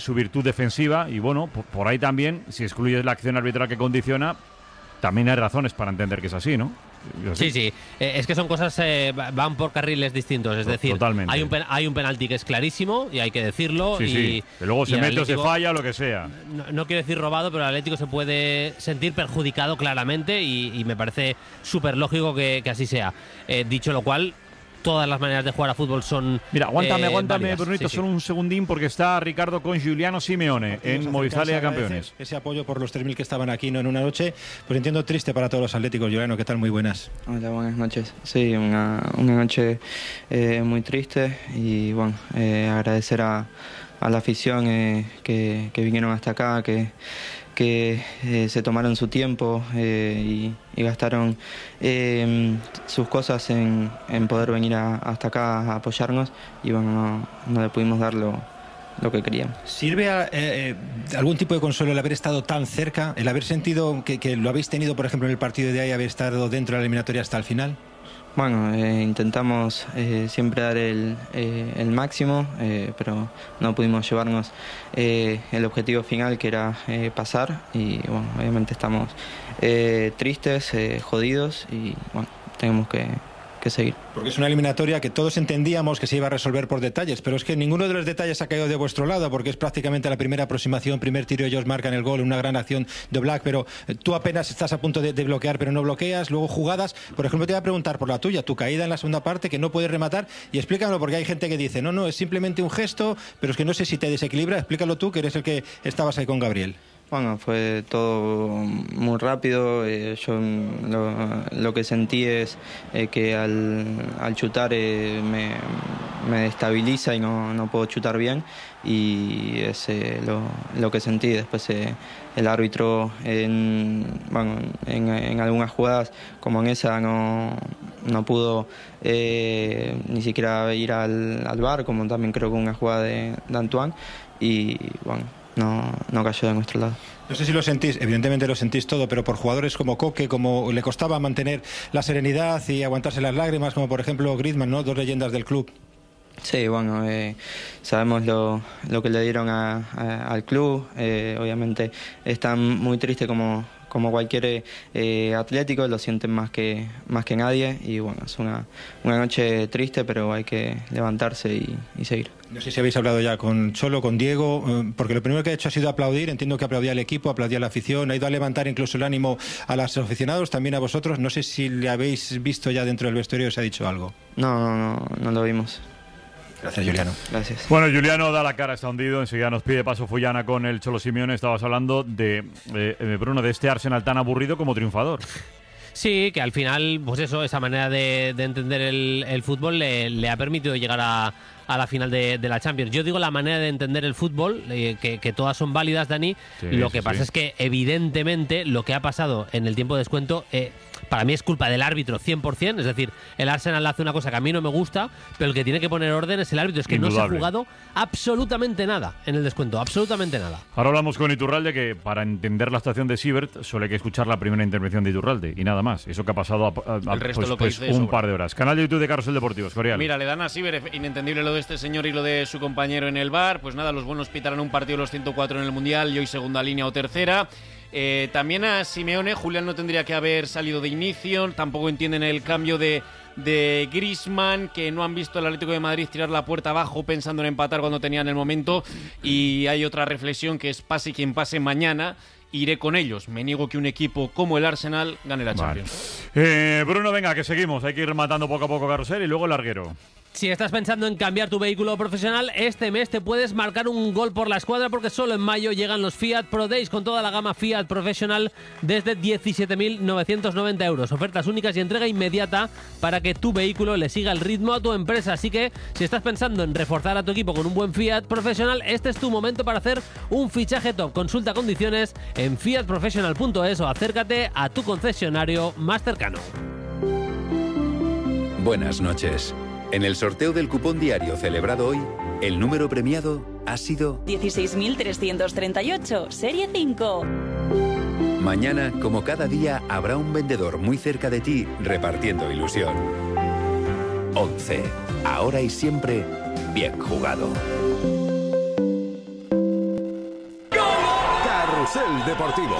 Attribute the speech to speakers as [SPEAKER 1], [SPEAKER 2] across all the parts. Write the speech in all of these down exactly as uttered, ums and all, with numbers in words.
[SPEAKER 1] su virtud defensiva y bueno, por, por ahí también, si excluyes la acción arbitral que condiciona, también hay razones para entender que es así, ¿no?
[SPEAKER 2] Sí, sí, eh, es que son cosas, eh, van por carriles distintos, es decir,
[SPEAKER 1] Totalmente.
[SPEAKER 2] hay un pen, hay un penalti que es clarísimo y hay que decirlo.
[SPEAKER 1] Sí,
[SPEAKER 2] y,
[SPEAKER 1] sí, que luego se mete o se falla o lo que sea.
[SPEAKER 2] No, no quiero decir robado, pero el Atlético se puede sentir perjudicado claramente y, y me parece súper lógico que, que así sea. Eh, dicho lo cual, todas las maneras de jugar a fútbol son
[SPEAKER 1] Mira, aguántame,
[SPEAKER 2] eh,
[SPEAKER 1] aguántame,
[SPEAKER 2] válidas.
[SPEAKER 1] Brunito,
[SPEAKER 2] Sí,
[SPEAKER 1] solo
[SPEAKER 2] sí.
[SPEAKER 1] un segundín porque está Ricardo con Giuliano Simeone en Movistar Liga de Campeones.
[SPEAKER 3] Ese apoyo por los tres mil que estaban aquí, ¿no?, en una noche, pues entiendo triste para todos los atléticos. Giuliano, ¿qué tal? Muy buenas.
[SPEAKER 4] Hola, buenas noches. Sí, una, una noche eh, muy triste y bueno, eh, agradecer a, a la afición eh, que, que vinieron hasta acá, que que eh, se tomaron su tiempo eh, y, y gastaron eh, sus cosas en, en poder venir a, hasta acá a apoyarnos y bueno, no, no le pudimos dar lo, lo que queríamos.
[SPEAKER 3] ¿Sirve a, eh, algún tipo de consuelo el haber estado tan cerca, el haber sentido que, que lo habéis tenido, por ejemplo, en el partido de ahí, haber estado dentro de la eliminatoria hasta el final?
[SPEAKER 4] Bueno, eh, intentamos eh, siempre dar el, eh, el máximo, eh, pero no pudimos llevarnos eh, el objetivo final, que era eh, pasar. Y bueno, obviamente estamos eh, tristes, eh, jodidos y bueno, tenemos que, que seguir.
[SPEAKER 3] Porque es una eliminatoria que todos entendíamos que se iba a resolver por detalles, pero es que ninguno de los detalles ha caído de vuestro lado, porque es prácticamente la primera aproximación, primer tiro, ellos marcan el gol, una gran acción de Black, pero tú apenas estás a punto de, de bloquear, pero no bloqueas, luego jugadas. Por ejemplo, te voy a preguntar por la tuya, tu caída en la segunda parte, que no puedes rematar, y explícamelo, porque hay gente que dice, no, no, es simplemente un gesto, pero es que no sé si te desequilibra. Explícalo tú, que eres el que estabas ahí con Gabriel.
[SPEAKER 4] Bueno, fue todo muy rápido. Eh, yo lo, lo que sentí es eh, que al, al chutar eh, me, me destabiliza y no, no puedo chutar bien. Y es eh, lo, lo que sentí. Después eh, el árbitro, en, bueno, en, en algunas jugadas, como en esa, no, no pudo eh, ni siquiera ir al, al V A R, como también creo que una jugada de, de Antoine. Y bueno, no, no cayó de nuestro lado.
[SPEAKER 3] No sé si lo sentís, evidentemente lo sentís todo, pero por jugadores como Coque, como le costaba mantener la serenidad y aguantarse las lágrimas, como por ejemplo Griezmann, ¿no?, dos leyendas del club.
[SPEAKER 4] Sí, bueno, eh, sabemos lo, lo que le dieron a, a, al club. Eh, obviamente están muy tristes como, como cualquier eh, atlético, lo sienten más que, más que nadie. Y bueno, es una, una noche triste, pero hay que levantarse y, y seguir.
[SPEAKER 3] No sé si habéis hablado ya con Cholo, con Diego, eh, porque lo primero que ha hecho ha sido aplaudir. Entiendo que aplaudía al equipo, aplaudía a la afición, ha ido a levantar incluso el ánimo a los aficionados, también a vosotros. No sé si le habéis visto ya dentro del vestuario o se ha dicho algo.
[SPEAKER 4] No, no, no, no lo vimos.
[SPEAKER 3] Gracias, Giuliano.
[SPEAKER 4] Gracias.
[SPEAKER 1] Bueno, Giuliano da la cara, está hundido. Enseguida nos pide paso Fullana con el Cholo Simeone. Estabas hablando de, eh, Bruno, de este Arsenal tan aburrido como triunfador.
[SPEAKER 2] Sí, que al final, pues eso, esa manera de, de entender el, el fútbol le, le ha permitido llegar a, a la final de, de la Champions. Yo digo la manera de entender el fútbol, eh, que, que todas son válidas, Dani.
[SPEAKER 1] Sí,
[SPEAKER 2] lo que
[SPEAKER 1] sí,
[SPEAKER 2] pasa
[SPEAKER 1] sí.
[SPEAKER 2] es que, evidentemente, lo que ha pasado en el tiempo de descuento, eh, para mí es culpa del árbitro cien por ciento. Es decir, el Arsenal hace una cosa que a mí no me gusta, pero el que tiene que poner orden es el árbitro. Es que
[SPEAKER 1] Indudable.
[SPEAKER 2] no se ha jugado absolutamente nada en el descuento, absolutamente nada.
[SPEAKER 1] Ahora hablamos con Iturralde, que para entender la actuación de Siebert solo hay que escuchar la primera intervención de Iturralde y nada más. Eso que ha pasado a, a, a,
[SPEAKER 5] El resto
[SPEAKER 1] pues,
[SPEAKER 5] lo que
[SPEAKER 1] pues
[SPEAKER 5] dice
[SPEAKER 1] un
[SPEAKER 5] sobra.
[SPEAKER 1] par de horas. Canal de YouTube de Carrusel Deportivo, Escorial.
[SPEAKER 5] Mira, le dan a Siebert, inentendible lo de este señor y lo de su compañero en el V A R. Pues nada, los buenos pitarán un partido de los ciento cuatro en el Mundial y hoy segunda línea o tercera. Eh, también a Simeone, Julián no tendría que haber salido de inicio. Tampoco entienden el cambio de, de Griezmann, que no han visto al Atlético de Madrid tirar la puerta abajo pensando en empatar cuando tenían el momento. Y hay otra reflexión que es: pase quien pase mañana, iré con ellos. Me niego que un equipo como el Arsenal gane la Champions.
[SPEAKER 1] Vale. Eh, Bruno, venga, que seguimos. Hay que ir matando poco a poco Carrusel y luego el larguero.
[SPEAKER 2] Si estás pensando en cambiar tu vehículo profesional, este mes te puedes marcar un gol por la escuadra, porque solo en mayo llegan los Fiat Pro Days con toda la gama Fiat Professional desde diecisiete mil novecientos noventa euros. Ofertas únicas y entrega inmediata para que tu vehículo le siga el ritmo a tu empresa. Así que si estás pensando en reforzar a tu equipo con un buen Fiat Professional, este es tu momento para hacer un fichaje top. Consulta condiciones en fiat professional punto es o acércate a tu concesionario más cercano.
[SPEAKER 6] Buenas noches. En el sorteo del cupón diario celebrado hoy, el número premiado ha sido
[SPEAKER 7] dieciséis mil trescientos treinta y ocho, serie cinco.
[SPEAKER 6] Mañana, como cada día, habrá un vendedor muy cerca de ti repartiendo ilusión. once. Ahora y siempre, bien jugado.
[SPEAKER 8] Carrusel Deportivo.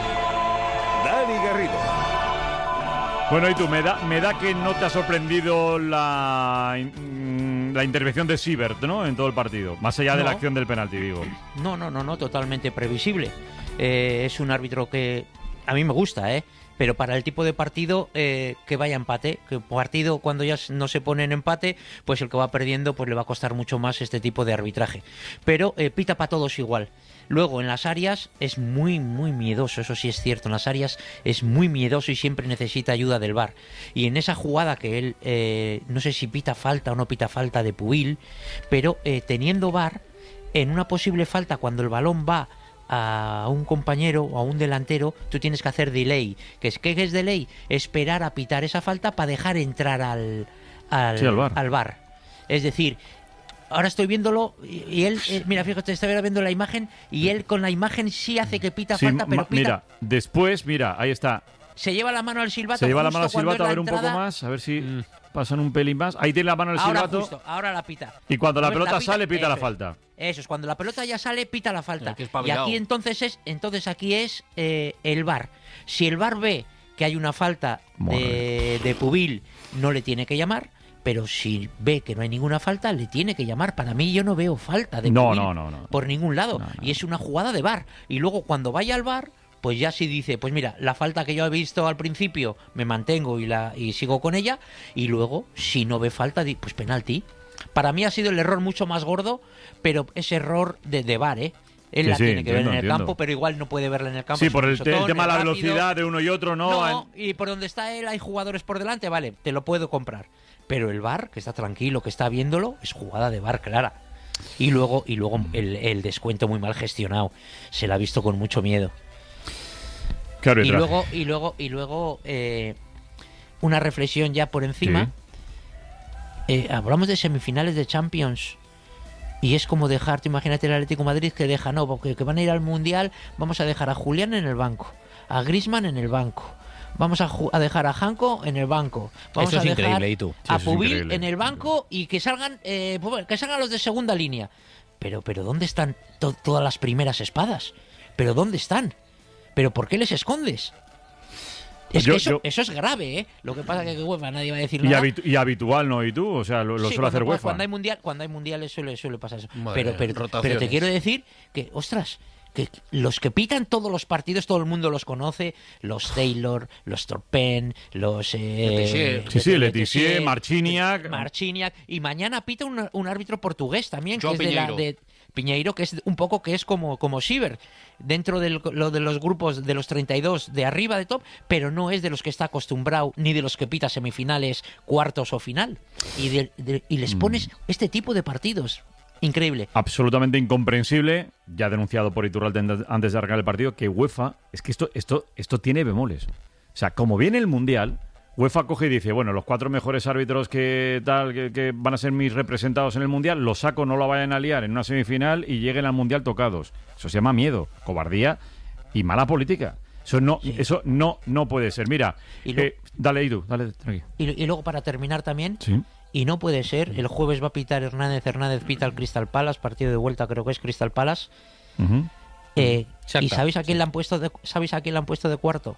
[SPEAKER 8] Dani Garrido.
[SPEAKER 1] Bueno, y tú, me da, me da que no te ha sorprendido la, la intervención de Siebert, ¿no? En todo el partido, más allá de
[SPEAKER 9] No.
[SPEAKER 1] la acción del penalti, digo.
[SPEAKER 9] No, no, no, no, totalmente previsible. Eh, es un árbitro que a mí me gusta, ¿eh? Pero para el tipo de partido eh, que vaya a empate, que partido cuando ya no se pone en empate, pues el que va perdiendo pues le va a costar mucho más este tipo de arbitraje. Pero eh, pita para todos igual. Luego en las áreas es muy, muy miedoso, eso sí es cierto, en las áreas es muy miedoso y siempre necesita ayuda del V A R. Y en esa jugada que él, eh, no sé si pita falta o no pita falta de Pubil, pero eh, teniendo V A R, en una posible falta cuando el balón va a un compañero o a un delantero, tú tienes que hacer delay. ¿Qué es, qué es delay? Esperar a pitar esa falta para dejar entrar al, al,
[SPEAKER 1] Sí, al V A R.
[SPEAKER 9] al V A R. Es decir, ahora estoy viéndolo y, y él, eh, mira, fíjate, estoy viendo la imagen y él con la imagen sí hace que pita
[SPEAKER 1] Sí,
[SPEAKER 9] falta, pero
[SPEAKER 1] ma-
[SPEAKER 9] pita,
[SPEAKER 1] mira, después, mira, ahí está.
[SPEAKER 9] se lleva la mano al silbato.
[SPEAKER 1] Se lleva la
[SPEAKER 9] justo
[SPEAKER 1] mano al
[SPEAKER 9] cuando
[SPEAKER 1] silbato,
[SPEAKER 9] es
[SPEAKER 1] a
[SPEAKER 9] la
[SPEAKER 1] ver un poco
[SPEAKER 9] entrada.
[SPEAKER 1] más, a ver si pasan un pelín más. Ahí tiene la mano al
[SPEAKER 9] Ahora
[SPEAKER 1] silbato.
[SPEAKER 9] justo, ahora la pita.
[SPEAKER 1] Y cuando la
[SPEAKER 9] Pues
[SPEAKER 1] pelota
[SPEAKER 9] pita,
[SPEAKER 1] sale, pita la
[SPEAKER 9] eso es.
[SPEAKER 1] falta.
[SPEAKER 9] Eso es, cuando la pelota ya sale, pita la falta.
[SPEAKER 5] Hay que
[SPEAKER 9] Y
[SPEAKER 5] espabilado.
[SPEAKER 9] aquí entonces es, entonces aquí es eh, el V A R. Si el V A R ve que hay una falta de, de Pubil, no le tiene que llamar. Pero si ve que no hay ninguna falta, le tiene que llamar. Para mí yo no veo falta de
[SPEAKER 1] No,
[SPEAKER 9] Pubil
[SPEAKER 1] no, no, no.
[SPEAKER 9] por ningún lado.
[SPEAKER 1] No, no.
[SPEAKER 9] Y es una jugada de V A R. Y luego cuando vaya al V A R, pues ya sí dice, pues mira, la falta que yo he visto al principio, me mantengo y la y sigo con ella. Y luego, si no ve falta, di- pues penalti. Para mí ha sido el error mucho más gordo, pero es error de, de V A R, ¿eh? Él
[SPEAKER 1] Sí,
[SPEAKER 9] la
[SPEAKER 1] sí,
[SPEAKER 9] tiene que ver
[SPEAKER 1] entiendo,
[SPEAKER 9] en el
[SPEAKER 1] entiendo.
[SPEAKER 9] campo, pero igual no puede verla en el campo.
[SPEAKER 1] Sí,
[SPEAKER 9] es
[SPEAKER 1] por
[SPEAKER 9] un
[SPEAKER 1] el, te- el
[SPEAKER 9] pisotón,
[SPEAKER 1] tema de la
[SPEAKER 9] es rápido.
[SPEAKER 1] velocidad de uno y otro, no.
[SPEAKER 9] No, y por donde está él hay jugadores por delante, vale, te lo puedo comprar. Pero el V A R, que está tranquilo, que está viéndolo, es jugada de V A R clara. Y luego, y luego el, el descuento muy mal gestionado. Se la ha visto con mucho miedo.
[SPEAKER 1] Qué
[SPEAKER 9] Y
[SPEAKER 1] arbitraje.
[SPEAKER 9] luego, y luego, y luego eh, una reflexión ya por encima.
[SPEAKER 1] Sí.
[SPEAKER 9] Eh, hablamos de semifinales de Champions. Y es como dejar, tú imagínate el Atlético de Madrid que deja, no, porque que van a ir al Mundial, vamos a dejar a Julián en el banco, a Griezmann en el banco, vamos a, ju- a dejar a Janko en el banco, vamos
[SPEAKER 2] Eso
[SPEAKER 9] a
[SPEAKER 2] es
[SPEAKER 9] dejar
[SPEAKER 2] increíble, ¿y tú?
[SPEAKER 1] Sí,
[SPEAKER 9] a
[SPEAKER 1] eso es
[SPEAKER 9] Pubil
[SPEAKER 1] increíble.
[SPEAKER 9] en el banco y que salgan, eh, pues, que salgan los de segunda línea. Pero, pero ¿dónde están to- todas las primeras espadas? ¿Pero dónde están? ¿Pero por qué les escondes? Es
[SPEAKER 1] Yo-
[SPEAKER 9] que eso,
[SPEAKER 1] yo-
[SPEAKER 9] eso es grave, ¿eh? Lo que pasa es que UEFA nadie va a decir
[SPEAKER 1] Y,
[SPEAKER 9] nada.
[SPEAKER 1] habitu- y habitual, ¿no? ¿Y tú? O sea, lo, lo
[SPEAKER 9] Sí,
[SPEAKER 1] suele hacer
[SPEAKER 9] cuando,
[SPEAKER 1] UEFA.
[SPEAKER 9] Cuando hay mundial, cuando hay mundiales suele, suele pasar eso.
[SPEAKER 5] Madre,
[SPEAKER 9] Pero, pero,
[SPEAKER 5] rotaciones.
[SPEAKER 9] pero te quiero decir que, ostras, que los que pitan todos los partidos, todo el mundo los conoce, los Taylor, los Torpen, los... Eh,
[SPEAKER 5] Letizier.
[SPEAKER 1] Sí, sí,
[SPEAKER 9] Letizier,
[SPEAKER 1] Letizier, Marciniak.
[SPEAKER 9] Marciniak. Y mañana pita un, un árbitro portugués también,
[SPEAKER 5] Joao
[SPEAKER 9] que es de, la,
[SPEAKER 5] Pinheiro.
[SPEAKER 9] de Piñeiro, que es un poco que es como, como Siebert, dentro de lo de los grupos de los treinta y dos de arriba de top, pero no es de los que está acostumbrado, ni de los que pita semifinales, cuartos o final. Y, de- de- y les pones este tipo de partidos. Increíble.
[SPEAKER 1] Absolutamente incomprensible, ya denunciado por Iturralde en- antes de arrancar el partido, que UEFA, es que esto, esto, esto tiene bemoles. O sea, como viene el Mundial, UEFA coge y dice, bueno, los cuatro mejores árbitros que tal que, que van a ser mis representados en el Mundial, los saco, no lo vayan a liar en una semifinal y lleguen al Mundial tocados. Eso se llama miedo, cobardía y mala política. Eso no,
[SPEAKER 9] Sí.
[SPEAKER 1] eso no, no puede ser. Mira,
[SPEAKER 9] Y lo-
[SPEAKER 1] eh, dale, Idu, dale, tranquilo.
[SPEAKER 9] Y, y luego para terminar también,
[SPEAKER 1] Sí.
[SPEAKER 9] y no puede ser, el jueves va a pitar Hernández, Hernández pita al Crystal Palace, partido de vuelta creo que es Crystal Palace.
[SPEAKER 1] Ujú.
[SPEAKER 9] Eh,
[SPEAKER 2] Shakhtar,
[SPEAKER 9] ¿Y sabéis a quién
[SPEAKER 2] sí.
[SPEAKER 9] le han puesto de, sabéis a quién le han puesto de cuarto?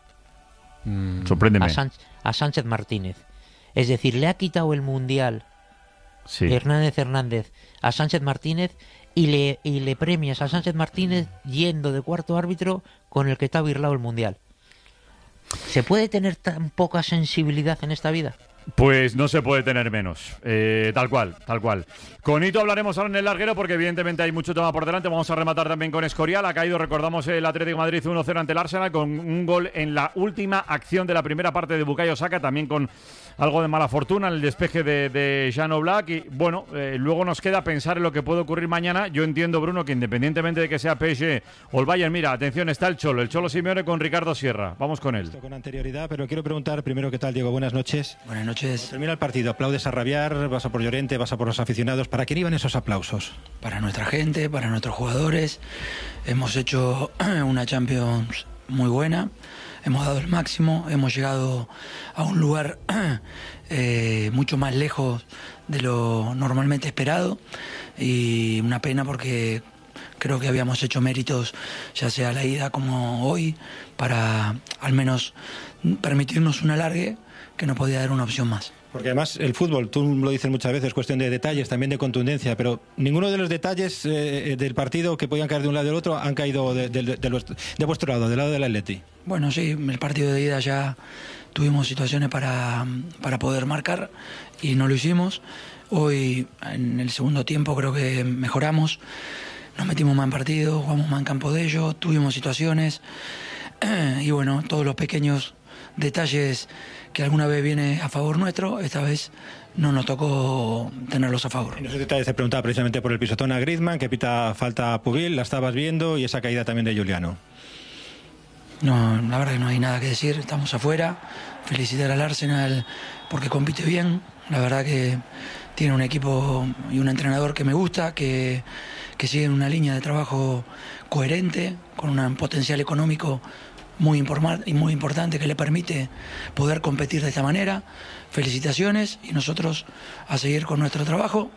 [SPEAKER 1] Sorpréndeme.
[SPEAKER 9] A, Sánchez, a Sánchez Martínez. Es decir, le ha quitado el Mundial
[SPEAKER 1] Sí.
[SPEAKER 9] Hernández Hernández a Sánchez Martínez y le, y le premias a Sánchez Martínez yendo de cuarto árbitro con el que te ha birlado el Mundial. ¿Se puede tener tan poca sensibilidad en esta vida?
[SPEAKER 1] Pues no se puede tener menos. Eh, tal cual, tal cual. Con Hito hablaremos ahora en el larguero porque evidentemente hay mucho tema por delante. Vamos a rematar también con Escorial. Ha caído, recordamos, el Atlético de Madrid uno cero ante el Arsenal con un gol en la última acción de la primera parte de Bukayo Saka, también con algo de mala fortuna en el despeje de, de Jan Oblak. Y bueno, eh, luego nos queda pensar en lo que puede ocurrir mañana. Yo entiendo, Bruno, que independientemente de que sea P S G o el Bayern, mira, atención, está el Cholo, el Cholo Simeone con Ricardo Sierra. Vamos con él.
[SPEAKER 3] Con anterioridad, pero quiero preguntar primero qué tal, Diego. Buenas noches.
[SPEAKER 10] Buenas noches.
[SPEAKER 3] Termina el partido, aplaudes a rabiar, vas a por Llorente, vas a por los aficionados. ¿Para quién iban esos aplausos?
[SPEAKER 10] Para nuestra gente, para nuestros jugadores. Hemos hecho una Champions muy buena. Hemos dado el máximo. Hemos llegado a un lugar eh, mucho más lejos de lo normalmente esperado. Y una pena porque creo que habíamos hecho méritos, ya sea la ida como hoy, para al menos permitirnos un alargue que nos podía dar una opción más.
[SPEAKER 3] Porque además el fútbol, tú lo dices muchas veces, es cuestión de detalles, también de contundencia, pero ninguno de los detalles eh, del partido que podían caer de un lado y del otro han caído de, de, de, de, vuestro, de vuestro lado, del lado del Atleti.
[SPEAKER 10] Bueno, sí, el partido de ida ya tuvimos situaciones para, para poder marcar y no lo hicimos. Hoy, en el segundo tiempo, creo que mejoramos, nos metimos más en partido, jugamos más en campo de ellos, tuvimos situaciones y bueno, todos los pequeños detalles que alguna vez viene a favor nuestro, esta vez no nos tocó tenerlos a favor.
[SPEAKER 3] En esos detalles se preguntaba precisamente por el pisotón a Griezmann, que pita falta a Pubil, la estabas viendo, y esa caída también de Juliano.
[SPEAKER 10] No, la verdad que no hay nada que decir, estamos afuera. Felicitar al Arsenal porque compite bien, la verdad que tiene un equipo y un entrenador que me gusta, que, que sigue una línea de trabajo coherente, con un potencial económico muy informal y muy importante que le permite poder competir de esta manera. Felicitaciones y nosotros a seguir con nuestro trabajo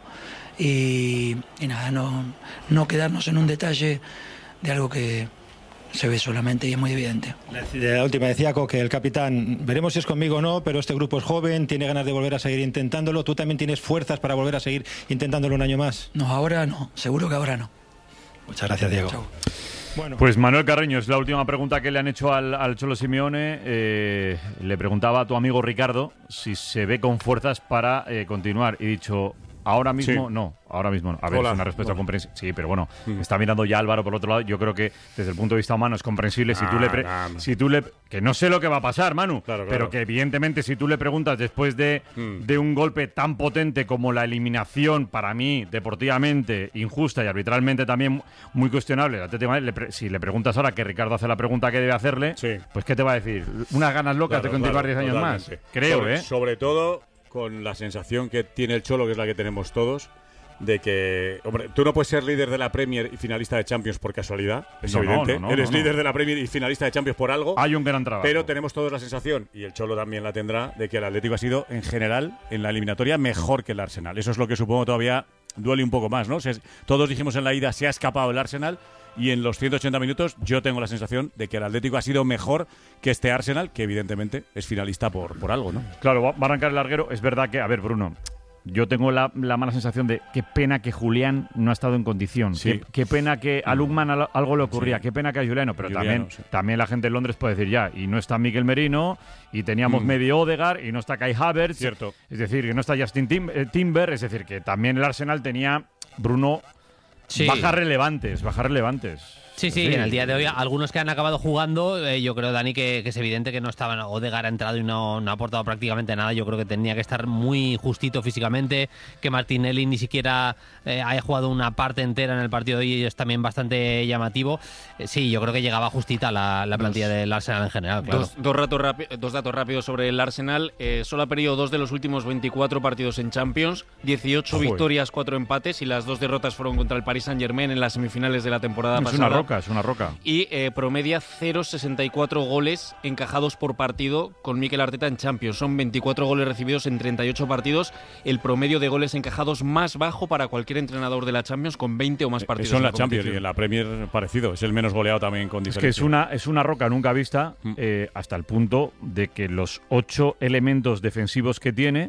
[SPEAKER 10] y, y nada, no, no quedarnos en un detalle de algo que se ve solamente y es muy evidente.
[SPEAKER 3] La, la última decía que el capitán, veremos si es conmigo o no, pero este grupo es joven, tiene ganas de volver a seguir intentándolo. ¿Tú también tienes fuerzas para volver a seguir intentándolo un año más?
[SPEAKER 10] No, ahora no, seguro que ahora no.
[SPEAKER 3] Muchas gracias, Diego.
[SPEAKER 10] Chau.
[SPEAKER 1] Bueno. Pues Manuel Carreño, es la última pregunta que le han hecho al, al Cholo Simeone. Eh, le preguntaba a tu amigo Ricardo si se ve con fuerzas para eh, continuar. Y dicho, ahora mismo
[SPEAKER 11] sí.
[SPEAKER 1] no, ahora mismo no. A ver,
[SPEAKER 11] Hola.
[SPEAKER 1] es una respuesta
[SPEAKER 11] Hola.
[SPEAKER 1] comprensible. Sí, pero bueno,
[SPEAKER 11] Mm.
[SPEAKER 1] está mirando ya Álvaro por otro lado. Yo creo que desde el punto de vista humano es comprensible. Si tú le... Pre-
[SPEAKER 11] nah, nah.
[SPEAKER 1] si tú le que no sé lo que va a pasar, Manu,
[SPEAKER 11] Claro, claro.
[SPEAKER 1] pero que evidentemente si tú le preguntas después de,
[SPEAKER 11] Mm.
[SPEAKER 1] de un golpe tan potente como la eliminación, para mí, deportivamente, injusta y arbitralmente también muy cuestionable, el Atlético de Madrid, le pre- si le preguntas ahora que Ricardo hace la pregunta que debe hacerle,
[SPEAKER 11] Sí.
[SPEAKER 1] pues ¿qué te va a decir? Unas ganas locas
[SPEAKER 11] Claro,
[SPEAKER 1] de continuar
[SPEAKER 11] claro,
[SPEAKER 1] diez años
[SPEAKER 11] totalmente.
[SPEAKER 1] más. Creo,
[SPEAKER 11] sobre,
[SPEAKER 1] ¿eh?
[SPEAKER 11] Sobre todo con la sensación que tiene el Cholo, que es la que tenemos todos, de que, hombre, tú no puedes ser líder de la Premier y finalista de Champions por casualidad, es
[SPEAKER 1] No, no,
[SPEAKER 11] evidente.
[SPEAKER 1] no, no,
[SPEAKER 11] Eres
[SPEAKER 1] no, no.
[SPEAKER 11] líder de la Premier y finalista de Champions por algo.
[SPEAKER 1] Hay un gran trabajo.
[SPEAKER 11] Pero tenemos todos la sensación, y el Cholo también la tendrá, de que el Atlético ha sido, en general, en la eliminatoria, mejor que el Arsenal. Eso es lo que supongo todavía duele un poco más, ¿no? O sea, todos dijimos en la ida, se ha escapado el Arsenal, y en los ciento ochenta minutos yo tengo la sensación de que el Atlético ha sido mejor que este Arsenal, que evidentemente es finalista por, por algo, ¿no?
[SPEAKER 1] Claro, va va a arrancar el larguero. Es verdad que, a ver, Bruno, yo tengo la, la mala sensación de qué pena que Julián no ha estado en condición.
[SPEAKER 11] Sí.
[SPEAKER 1] Qué, qué pena que a Lukman al- algo le ocurría.
[SPEAKER 11] Sí.
[SPEAKER 1] Qué pena que a Juliano. Pero
[SPEAKER 11] Juliano,
[SPEAKER 1] también,
[SPEAKER 11] sí.
[SPEAKER 1] también la gente en Londres puede decir ya, y no está Miguel Merino, y teníamos
[SPEAKER 11] Mm.
[SPEAKER 1] medio Odegaard, y no está Kai Havertz.
[SPEAKER 11] Cierto.
[SPEAKER 1] Es decir, que no está Justin Tim- eh, Timber. Es decir, que también el Arsenal tenía, Bruno,
[SPEAKER 2] Sí.
[SPEAKER 1] bajas relevantes, bajas relevantes.
[SPEAKER 2] Sí, sí,
[SPEAKER 1] Sí.
[SPEAKER 2] en el día de hoy algunos que han acabado jugando, eh, yo creo, Dani, que, que es evidente que no estaban. Odegaard ha entrado y no, no ha aportado prácticamente nada. Yo creo que tenía que estar muy justito físicamente, que Martinelli ni siquiera eh, haya jugado una parte entera en el partido de hoy y es también bastante llamativo. Eh, sí, yo creo que llegaba justita la, la plantilla del Arsenal en general, claro.
[SPEAKER 5] Dos, dos, ratos rapi- dos datos rápidos sobre el Arsenal. Eh, solo ha perdido dos de los últimos veinticuatro partidos en Champions, dieciocho
[SPEAKER 1] Joder.
[SPEAKER 5] victorias, cuatro empates, y las dos derrotas fueron contra el Paris Saint-Germain en las semifinales de la temporada
[SPEAKER 1] Es
[SPEAKER 5] pasada.
[SPEAKER 1] una roca, es una roca.
[SPEAKER 5] Y eh, promedia cero coma sesenta y cuatro goles encajados por partido con Mikel Arteta en Champions. Son veinticuatro goles recibidos en treinta y ocho partidos, el promedio de goles encajados más bajo para cualquier entrenador de la Champions, con veinte o más partidos.
[SPEAKER 11] Eso en la
[SPEAKER 5] la
[SPEAKER 11] Champions y
[SPEAKER 5] competición.
[SPEAKER 11] en la Premier parecido. Es el menos goleado también con
[SPEAKER 1] Es
[SPEAKER 11] diferencia.
[SPEAKER 1] que es una, es una roca nunca vista,
[SPEAKER 11] Mm.
[SPEAKER 1] eh, hasta el punto de que los ocho elementos defensivos que tiene,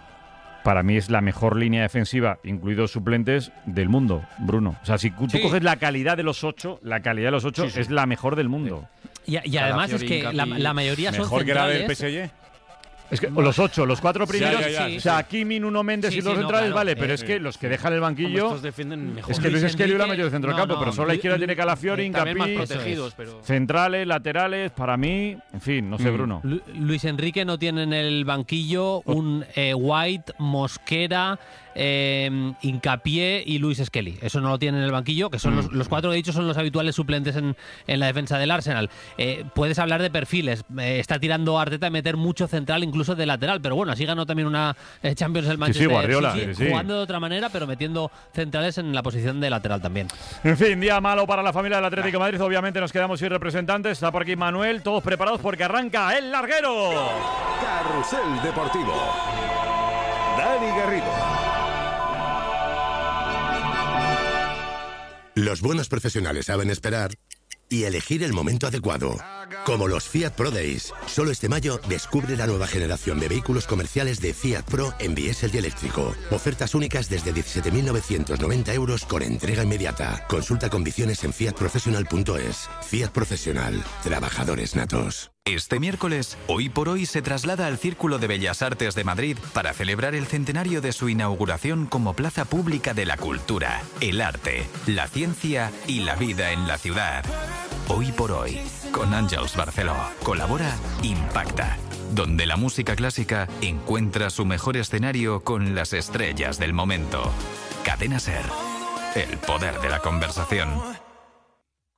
[SPEAKER 1] para mí es la mejor línea defensiva, incluidos suplentes, del mundo, Bruno. O sea, si tú
[SPEAKER 2] Sí.
[SPEAKER 1] coges la calidad de los ocho, la calidad de los ocho
[SPEAKER 11] Sí, sí.
[SPEAKER 1] es la mejor del mundo.
[SPEAKER 2] Y, y además es que la, la mayoría son
[SPEAKER 11] Mejor que la del
[SPEAKER 2] centrales.
[SPEAKER 11] P S G.
[SPEAKER 1] Es que o los ocho, los cuatro primeros,
[SPEAKER 11] ya, ya,
[SPEAKER 2] sí,
[SPEAKER 1] o sea, Kimi, Nuno Méndez
[SPEAKER 2] Sí,
[SPEAKER 1] y los
[SPEAKER 2] sí, no,
[SPEAKER 1] centrales,
[SPEAKER 2] claro,
[SPEAKER 1] vale,
[SPEAKER 2] eh,
[SPEAKER 1] pero es
[SPEAKER 11] sí,
[SPEAKER 1] que los que
[SPEAKER 11] sí.
[SPEAKER 1] dejan el
[SPEAKER 5] Hombre,
[SPEAKER 1] banquillo...
[SPEAKER 5] estos defienden mejor.
[SPEAKER 1] Es que Luis
[SPEAKER 2] Luis
[SPEAKER 1] Esquelio la
[SPEAKER 2] Enrique-
[SPEAKER 1] mayor de centro del
[SPEAKER 2] no,
[SPEAKER 1] campo,
[SPEAKER 2] no,
[SPEAKER 1] pero solo a la
[SPEAKER 2] Lu-
[SPEAKER 1] izquierda
[SPEAKER 2] Lu-
[SPEAKER 1] tiene Calafiori,
[SPEAKER 5] También más
[SPEAKER 1] Incapié,
[SPEAKER 5] protegidos, pero...
[SPEAKER 1] centrales, laterales, para mí, en fin, no sé,
[SPEAKER 11] Mm.
[SPEAKER 1] Bruno.
[SPEAKER 2] Lu- Luis Enrique no tiene en el banquillo un eh, White, Mosquera, eh, Hincapié y Luis Skelly. Eso no lo tiene en el banquillo, que son los, los cuatro que he dicho son los habituales suplentes en, en la defensa del Arsenal. Eh, puedes hablar de perfiles. Eh, está tirando Arteta a meter mucho central, incluso de lateral, pero bueno, así ganó también una eh, Champions el Manchester
[SPEAKER 1] sí, Guardiola,
[SPEAKER 2] City,
[SPEAKER 1] sí, sí.
[SPEAKER 2] jugando de otra manera, pero metiendo centrales en la posición de lateral también.
[SPEAKER 1] En fin, día malo para la familia del Atlético de Madrid. Obviamente nos quedamos sin representantes. Está por aquí Manuel, todos preparados porque arranca el larguero.
[SPEAKER 8] Carrusel Deportivo. Dani Garrido.
[SPEAKER 12] Los buenos profesionales saben esperar y elegir el momento adecuado. Como los Fiat Pro Days. Solo este mayo descubre la nueva generación de vehículos comerciales de Fiat Pro en diésel y eléctrico. Ofertas únicas desde diecisiete mil novecientos noventa euros con entrega inmediata. Consulta condiciones en fiat professional punto es. Fiat Profesional. Trabajadores natos.
[SPEAKER 13] Este miércoles, Hoy por Hoy se traslada al Círculo de Bellas Artes de Madrid para celebrar el centenario de su inauguración como plaza pública de la cultura, el arte, la ciencia y la vida en la ciudad. Hoy por Hoy, con Àngels Barceló. Colabora Impacta, donde la música clásica encuentra su mejor escenario con las estrellas del momento. Cadena Ser, el poder de la conversación.